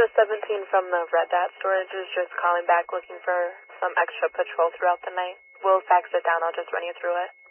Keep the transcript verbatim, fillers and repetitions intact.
So seventeen from the Red Dot storage is just calling back looking for some extra patrol throughout the night. We'll fax it down. I'll just run you through it.